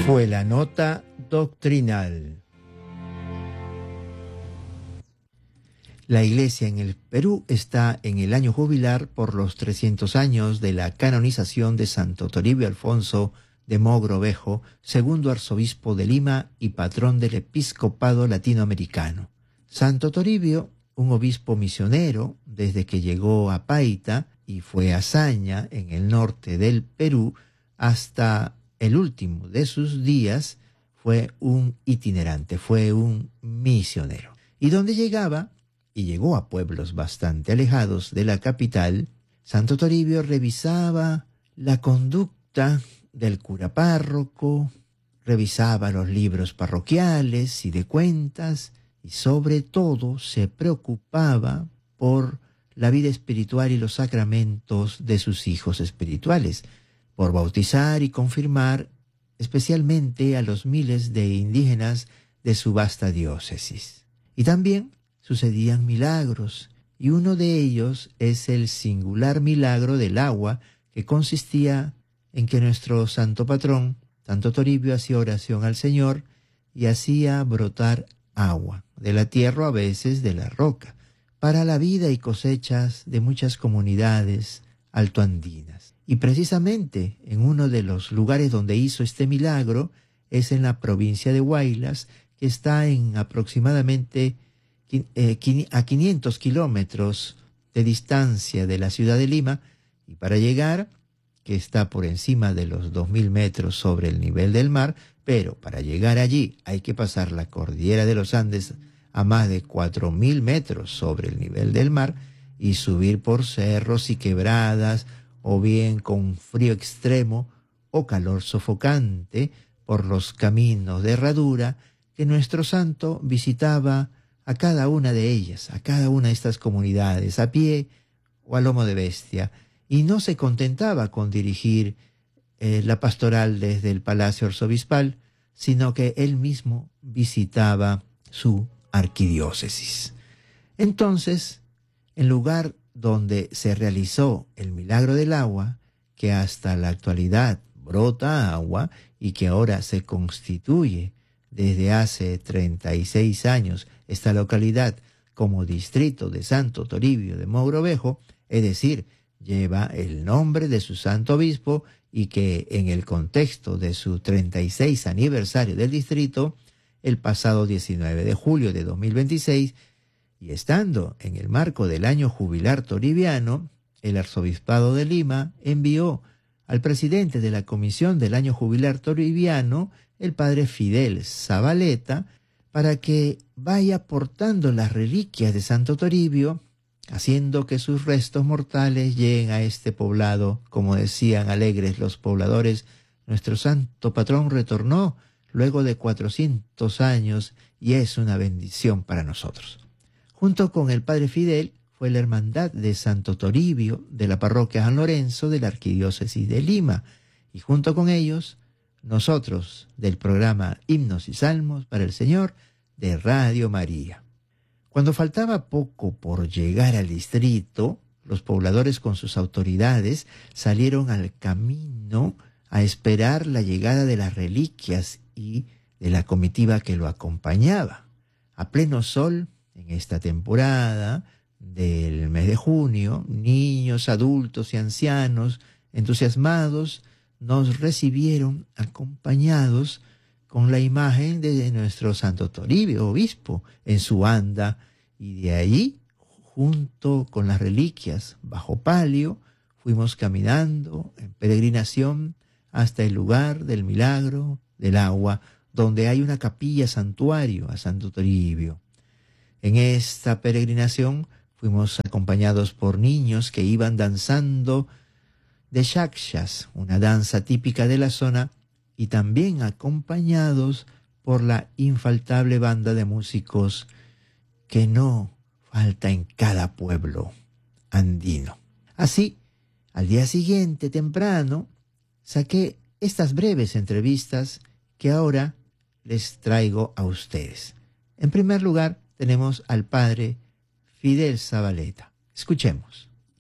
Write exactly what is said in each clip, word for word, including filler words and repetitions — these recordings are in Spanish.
Fue la nota doctrinal. La Iglesia en el Perú está en el año jubilar por los trescientos años de la canonización de Santo Toribio Alfonso de Mogrovejo, segundo arzobispo de Lima y patrón del episcopado latinoamericano. Santo Toribio, un obispo misionero desde que llegó a Paita y fue a Saña, en el norte del Perú, hasta el último de sus días, fue un itinerante, fue un misionero. Y donde llegaba, y llegó a pueblos bastante alejados de la capital, Santo Toribio revisaba la conducta del cura párroco, revisaba los libros parroquiales y de cuentas, y sobre todo se preocupaba por la vida espiritual y los sacramentos de sus hijos espirituales, por bautizar y confirmar especialmente a los miles de indígenas de su vasta diócesis. Y también sucedían milagros, y uno de ellos es el singular milagro del agua, que consistía en que nuestro santo patrón, Santo Toribio, hacía oración al Señor y hacía brotar agua de la tierra, a veces de la roca, para la vida y cosechas de muchas comunidades altoandinas. Y precisamente en uno de los lugares donde hizo este milagro es en la provincia de Huaylas, que está en aproximadamente a quinientos kilómetros de distancia de la ciudad de Lima, y para llegar, que está por encima de los dos mil metros sobre el nivel del mar, pero para llegar allí hay que pasar la cordillera de los Andes a más de cuatro mil metros sobre el nivel del mar y subir por cerros y quebradas, o bien con frío extremo o calor sofocante por los caminos de herradura que nuestro santo visitaba a cada una de ellas, a cada una de estas comunidades, a pie o a lomo de bestia, y no se contentaba con dirigir eh, la pastoral desde el Palacio Arzobispal, sino que él mismo visitaba su arquidiócesis. Entonces, en lugar donde se realizó el milagro del agua, que hasta la actualidad brota agua y que ahora se constituye desde hace treinta y seis años esta localidad como distrito de Santo Toribio de Mogrovejo, es decir, lleva el nombre de su santo obispo, y que en el contexto de su treinta y seis aniversario del distrito, el pasado diecinueve de julio de dos mil veintiséis, y estando en el marco del año jubilar toribiano, el arzobispado de Lima envió al presidente de la comisión del año jubilar toribiano, el padre Fidel Zabaleta, para que vaya portando las reliquias de Santo Toribio, haciendo que sus restos mortales lleguen a este poblado. Como decían alegres los pobladores, nuestro santo patrón retornó luego de cuatrocientos años y es una bendición para nosotros. Junto con el padre Fidel fue la hermandad de Santo Toribio de la parroquia San Lorenzo de la arquidiócesis de Lima, y junto con ellos nosotros del programa Himnos y Salmos para el Señor de Radio María. Cuando faltaba poco por llegar al distrito, los pobladores con sus autoridades salieron al camino a esperar la llegada de las reliquias y de la comitiva que lo acompañaba. A pleno sol, en esta temporada del mes de junio, niños, adultos y ancianos entusiasmados nos recibieron acompañados con la imagen de nuestro Santo Toribio, obispo, en su anda, y de allí, junto con las reliquias, bajo palio, fuimos caminando en peregrinación hasta el lugar del milagro del agua, donde hay una capilla santuario a Santo Toribio. En esta peregrinación fuimos acompañados por niños que iban danzando de Shakshas, una danza típica de la zona, y también acompañados por la infaltable banda de músicos que no falta en cada pueblo andino. Así, al día siguiente, temprano, saqué estas breves entrevistas que ahora les traigo a ustedes. En primer lugar, tenemos al padre Fidel Zabaleta. Escuchemos.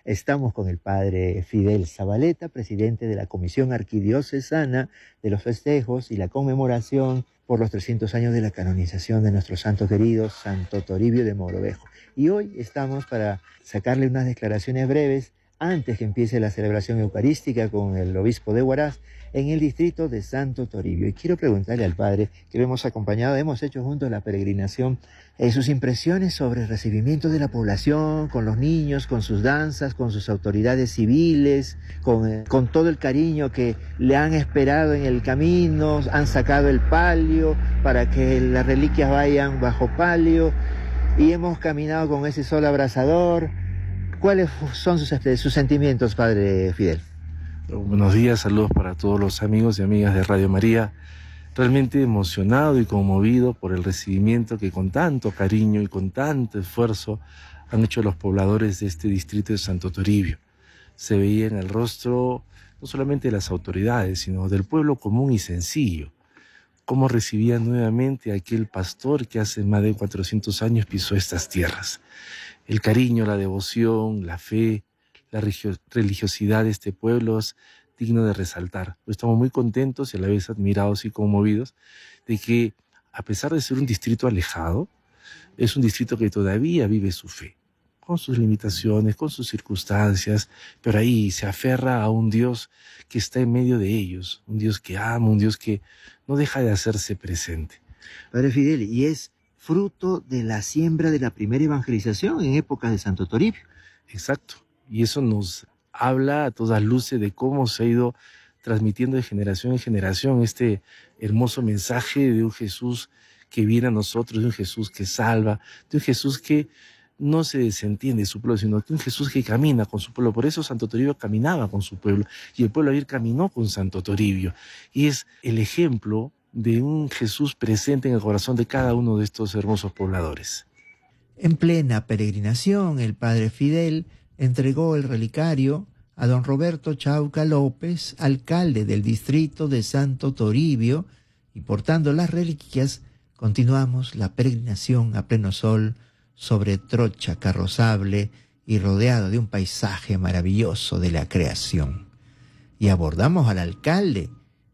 Estamos con el padre Fidel Zabaleta, presidente de la Comisión Arquidiocesana de los Festejos y la Conmemoración por los trescientos años de la canonización de nuestro santo querido Santo Toribio de Mogrovejo. Y hoy estamos para sacarle unas declaraciones breves antes que empiece la celebración eucarística con el obispo de Huaraz en el distrito de Santo Toribio. Y quiero preguntarle al padre, que lo hemos acompañado, hemos hecho juntos la peregrinación, eh, sus impresiones sobre el recibimiento de la población, con los niños, con sus danzas, con sus autoridades civiles, con, eh, con todo el cariño que le han esperado en el camino, han sacado el palio para que las reliquias vayan bajo palio y hemos caminado con ese sol abrasador. ¿Cuáles son sus, sus sentimientos, padre Fidel? Buenos días, saludos para todos los amigos y amigas de Radio María. Realmente emocionado y conmovido por el recibimiento que con tanto cariño y con tanto esfuerzo han hecho los pobladores de este distrito de Santo Toribio. Se veía en el rostro no solamente de las autoridades, sino del pueblo común y sencillo. Cómo recibían nuevamente a aquel pastor que hace más de cuatrocientos años pisó estas tierras. El cariño, la devoción, la fe, la religiosidad de este pueblo es digno de resaltar. Estamos muy contentos y a la vez admirados y conmovidos de que, a pesar de ser un distrito alejado, es un distrito que todavía vive su fe, con sus limitaciones, con sus circunstancias, pero ahí se aferra a un Dios que está en medio de ellos, un Dios que ama, un Dios que no deja de hacerse presente. Padre Fidel, y es fruto de la siembra de la primera evangelización en época de Santo Toribio. Exacto, y eso nos habla a todas luces de cómo se ha ido transmitiendo de generación en generación este hermoso mensaje de un Jesús que viene a nosotros, de un Jesús que salva, de un Jesús que no se desentiende de su pueblo, sino de un Jesús que camina con su pueblo. Por eso Santo Toribio caminaba con su pueblo, y el pueblo ayer caminó con Santo Toribio, y es el ejemplo de un Jesús presente en el corazón de cada uno de estos hermosos pobladores. En plena peregrinación, el padre Fidel entregó el relicario a don Roberto Chauca López, alcalde del distrito de Santo Toribio, y portando las reliquias, continuamos la peregrinación a pleno sol sobre trocha carrozable y rodeado de un paisaje maravilloso de la creación. Y abordamos al alcalde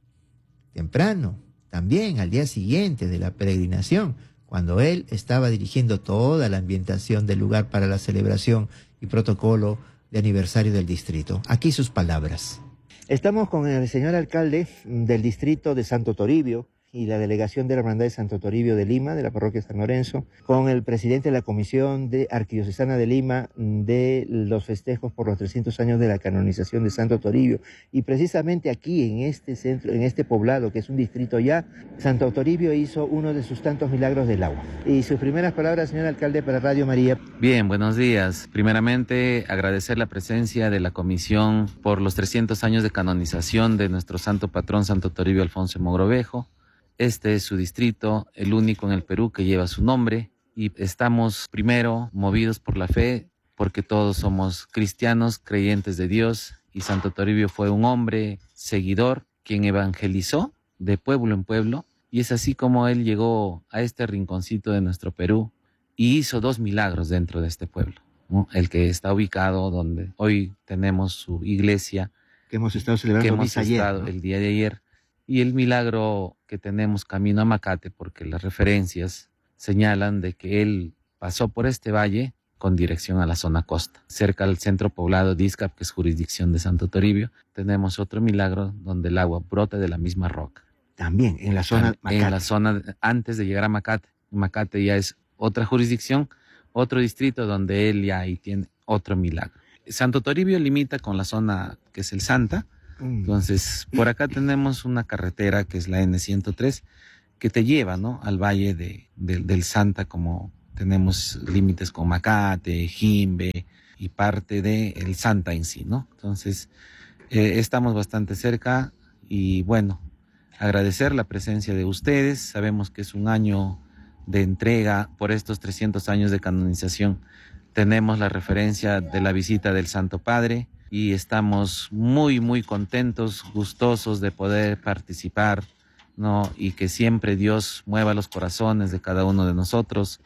temprano, también al día siguiente de la peregrinación, cuando él estaba dirigiendo toda la ambientación del lugar para la celebración y protocolo de aniversario del distrito. Aquí sus palabras. Estamos con el señor alcalde del distrito de Santo Toribio y la delegación de la Hermandad de Santo Toribio de Lima, de la parroquia San Lorenzo, con el presidente de la Comisión de Arquidiocesana de Lima de los festejos por los trescientos años de la canonización de Santo Toribio. Y precisamente aquí, en este centro, en este poblado, que es un distrito ya, Santo Toribio hizo uno de sus tantos milagros del agua. Y sus primeras palabras, señor alcalde, para Radio María. Bien, buenos días. Primeramente, agradecer la presencia de la Comisión por los trescientos años de canonización de nuestro santo patrón Santo Toribio Alfonso de Mogrovejo. Este es su distrito, el único en el Perú que lleva su nombre, y estamos primero movidos por la fe, porque todos somos cristianos, creyentes de Dios, y Santo Toribio fue un hombre seguidor quien evangelizó de pueblo en pueblo, y es así como él llegó a este rinconcito de nuestro Perú y hizo dos milagros dentro de este pueblo, ¿no? El que está ubicado donde hoy tenemos su iglesia, que hemos estado celebrando que hemos ayer, estado ¿no? el día de ayer, y el milagro que tenemos camino a Macate, porque las referencias señalan de que él pasó por este valle con dirección a la zona costa, cerca al centro poblado de Izcap, que es jurisdicción de Santo Toribio. Tenemos otro milagro donde el agua brota de la misma roca. También en la zona Macate. En la zona antes de llegar a Macate. Macate ya es otra jurisdicción, otro distrito donde él ya ahí tiene otro milagro. Santo Toribio limita con la zona que es el Santa. Entonces, por acá tenemos una carretera que es la ene ciento tres que te lleva, ¿no?, al valle de, de, del Santa, como tenemos límites con Macate, Jimbe y parte del Santa en sí, ¿no? Entonces, eh, estamos bastante cerca y bueno, agradecer la presencia de ustedes. Sabemos que es un año de entrega por estos trescientos años de canonización. Tenemos la referencia de la visita del Santo Padre, y estamos muy, muy contentos, gustosos de poder participar, ¿no? Y que siempre Dios mueva los corazones de cada uno de nosotros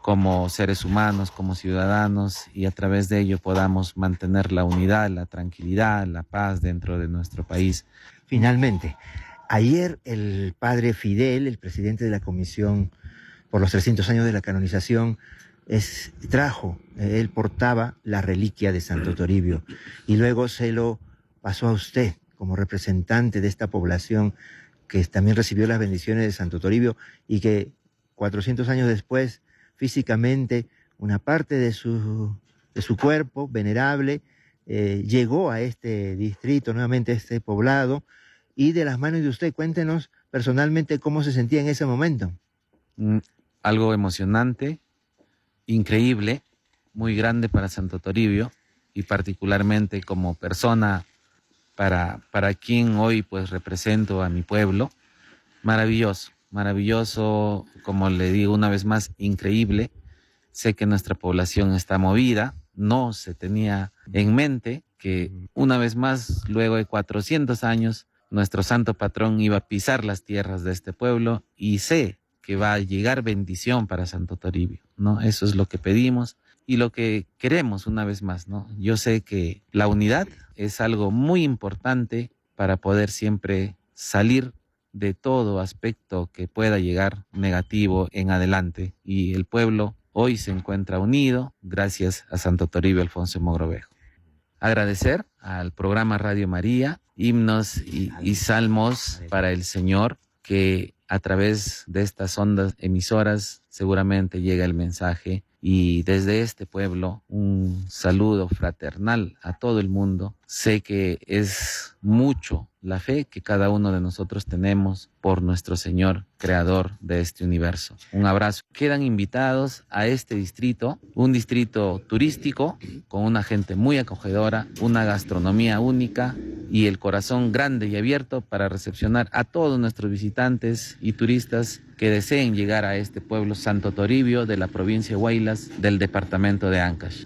como seres humanos, como ciudadanos, y a través de ello podamos mantener la unidad, la tranquilidad, la paz dentro de nuestro país. Finalmente, ayer el padre Fidel, el presidente de la Comisión por los trescientos años de la canonización, es, trajo, él portaba la reliquia de Santo Toribio y luego se lo pasó a usted como representante de esta población que también recibió las bendiciones de Santo Toribio y que cuatrocientos años después, físicamente, una parte de su, de su cuerpo venerable eh, llegó a este distrito, nuevamente a este poblado, y de las manos de usted, cuéntenos personalmente cómo se sentía en ese momento. Mm, algo emocionante, increíble, muy grande para Santo Toribio y particularmente como persona para, para quien hoy pues represento a mi pueblo. Maravilloso, maravilloso, como le digo una vez más, increíble. Sé que nuestra población está movida, no se tenía en mente que una vez más, luego de cuatrocientos años, nuestro santo patrón iba a pisar las tierras de este pueblo y sé que va a llegar bendición para Santo Toribio, ¿no? Eso es lo que pedimos y lo que queremos una vez más, ¿no? Yo sé que la unidad es algo muy importante para poder siempre salir de todo aspecto que pueda llegar negativo en adelante, y el pueblo hoy se encuentra unido gracias a Santo Toribio Alfonso de Mogrovejo. Agradecer al programa Radio María, himnos y, y salmos para el Señor, que a través de estas ondas emisoras seguramente llega el mensaje, y desde este pueblo un saludo fraternal a todo el mundo. Sé que es mucho la fe que cada uno de nosotros tenemos por nuestro Señor, creador de este universo. Un abrazo. Quedan invitados a este distrito, un distrito turístico con una gente muy acogedora, una gastronomía única y el corazón grande y abierto para recepcionar a todos nuestros visitantes y turistas que deseen llegar a este pueblo Santo Toribio de la provincia de Huaylas, del departamento de Ancash.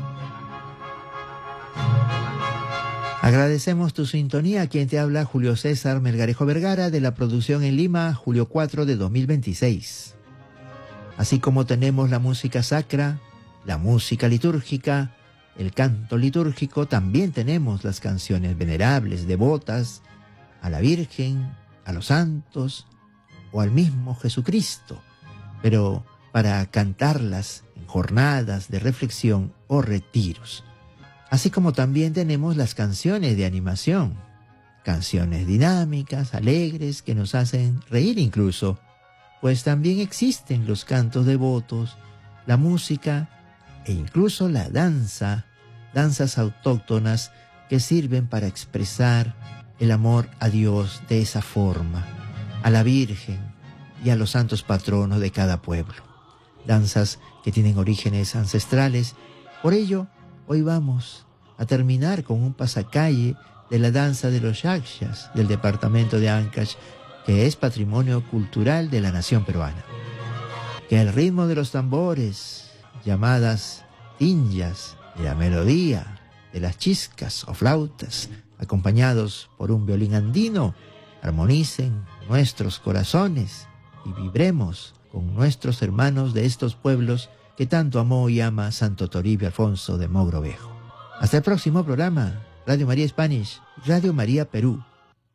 Agradecemos tu sintonía. Quien te habla, Julio César Melgarejo Vergara, de la producción en Lima, julio cuatro de dos mil veintiséis. Así como tenemos la música sacra, la música litúrgica, el canto litúrgico, también tenemos las canciones venerables, devotas a la Virgen, a los santos o al mismo Jesucristo, pero para cantarlas en jornadas de reflexión o retiros. Así como también tenemos las canciones de animación, canciones dinámicas, alegres, que nos hacen reír incluso, pues también existen los cantos devotos, la música e incluso la danza, danzas autóctonas que sirven para expresar el amor a Dios de esa forma, a la Virgen y a los santos patronos de cada pueblo. Danzas que tienen orígenes ancestrales. Por ello, hoy vamos a terminar con un pasacalle de la danza de los Yakshas del departamento de Ancash, que es patrimonio cultural de la nación peruana. Que al ritmo de los tambores, llamadas tinjas, y la melodía de las chiscas o flautas, acompañados por un violín andino, armonicen nuestros corazones y vibremos con nuestros hermanos de estos pueblos que tanto amó y ama Santo Toribio Alfonso de Mogrovejo. Hasta el próximo programa, Radio María Spanish, Radio María Perú.